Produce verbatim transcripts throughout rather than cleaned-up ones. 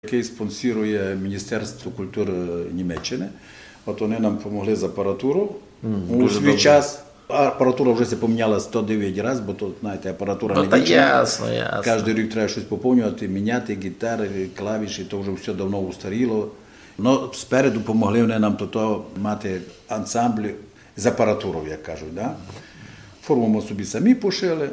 який спонсорує Міністерство культури Німеччини. От вони нам допомогли з апаратуру. Mm, у свій добре. час апаратура вже поміняла сто дев'ять разів, бо тут, знаєте, апаратура ну, не вічна. Ясно, ясно. Кожен рік треба щось поповнювати, міняти, гітари, клавіші, то вже все давно устаріло. Но спереду допомогли вони нам то мати ансамбль з апаратурою, як кажуть. Да? Форму ми собі самі пошили.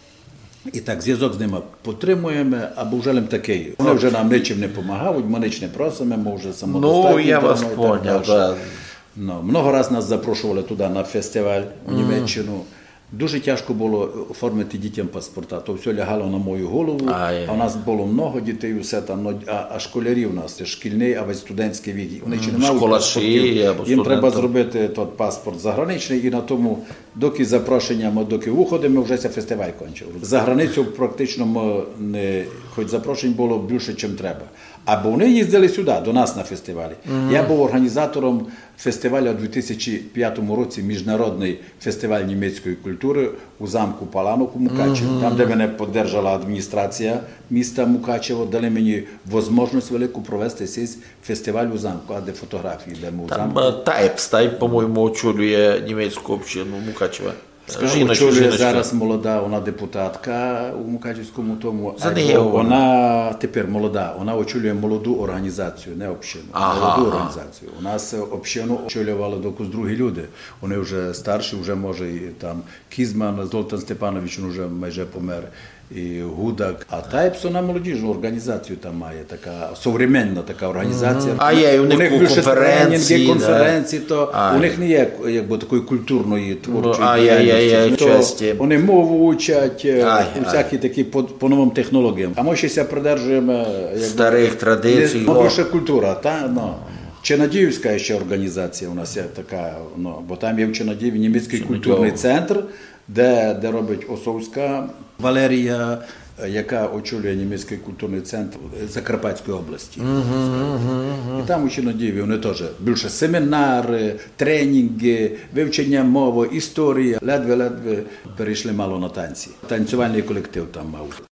І так, зв'язок з ними підтримуємо, або вже їм такий. Вони вже нам нічим не допомагають, ми нічим не просимо, ми вже самодостатні. Ну, я вас поняв, да. Ну, много разів нас запрошували туди на фестиваль у Німеччину. Дуже тяжко було оформити дітям паспорта. То все лягало на мою голову, а, а у нас було много дітей, все там, а, а школярі у нас, це шкільний, а весь студентський вік. Вони ще не мають паспортів. Їм треба зробити той паспорт заграничний, і на тому, доки запрошення, ми, доки виходимо, вже цей фестиваль кончив. За границю практично ми не, хоч запрошень було більше, ніж треба. Або вони їздили сюди, до нас на фестивалі. Mm-hmm. Я був організатором фестивалю у дві тисячі п'ятому році, міжнародний фестиваль німецької культури у замку Паланок у Мукачево. Mm-hmm. Там, де мене підтримала адміністрація міста Мукачево, дали мені можливість велику провести цей фестиваль у замку, а де фотографії, де ми у замку. Там Тайпс, Тайп, по-моєму, очолює німецьку общину Мукачева. Жіночка, очолює жіночка. Зараз молода, вона депутатка у Мукачевському тому, а вона тепер молода, вона очолює молоду організацію, не общину, ага, молоду організацію. У нас общину очолювали докусь другі люди, вони вже старші, вже може і там Кізман, Золтан Степанович, він вже майже помер, і Гудак. А Тайпс, вона молодіжну організацію там має, така современна така організація. А є, у них, у них більше конференції, конференції, то а, у них не є якби такої культурної, творчої а, діяльності. То вони мову учать, а, всякі такі по, по новим технологіям. А ми ще ся придержуємо старих традицій. Більше культура, та, ну. Чинадіївська ще організація у нас є така, ну, бо там є в Чинадіїві німецький культурний центр, де, де робить Осовська Валерія, яка очолює німецький культурний центр Закарпатської області. Uh-huh, uh-huh. І там у Чинадіїві вони теж більше семінари, тренінги, вивчення мови, історії. Ледве-ледве перейшли мало на танці. Танцювальний колектив там мав.